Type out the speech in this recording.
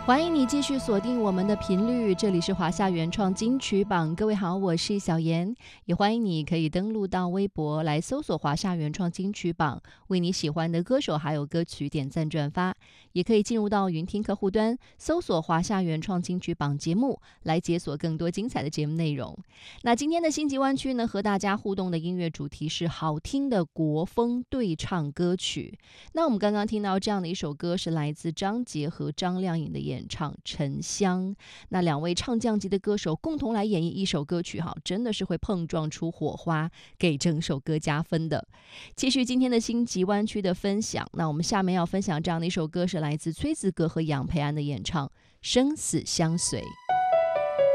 欢迎你继续锁定我们的频率，这里是华夏原创金曲榜。各位好，我是小妍，也欢迎你可以登录到微博来搜索华夏原创金曲榜，为你喜欢的歌手还有歌曲点赞转发，也可以进入到云听客户端搜索华夏原创金曲榜节目，来解锁更多精彩的节目内容。那今天的星级湾区呢，和大家互动的音乐主题是好听的国风对唱歌曲。那我们刚刚听到这样的一首歌，是来自张杰和张靓颖的演唱《沉香》。那两位唱将级的歌手共同来演绎一首歌曲，真的是会碰撞出火花，给整首歌加分的。继续今天的星级湾区的分享，那我们下面要分享这样的一首歌，是来自崔子格和杨培安的演唱《生死相随》。